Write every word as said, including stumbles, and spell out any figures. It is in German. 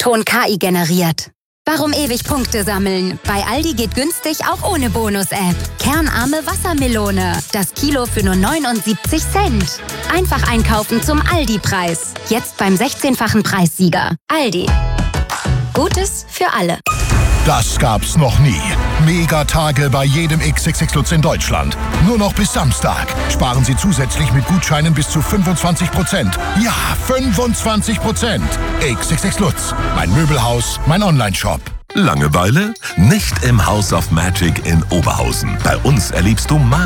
Ton K I generiert. Warum ewig Punkte sammeln? Bei Aldi geht günstig auch ohne Bonus-App. Kernarme Wassermelone. Das Kilo für nur neunundsiebzig Cent. Einfach einkaufen zum Aldi-Preis. Jetzt beim sechzehnfachen Preissieger. Aldi. Gutes für alle. Das gab's noch nie. Megatage bei jedem X X X Lutz in Deutschland. Nur noch bis Samstag. Sparen Sie zusätzlich mit Gutscheinen bis zu fünfundzwanzig Prozent. Ja, fünfundzwanzig Prozent. X X X Lutz. Mein Möbelhaus, mein Onlineshop. Langeweile? Nicht im House of Magic in Oberhausen. Bei uns erlebst du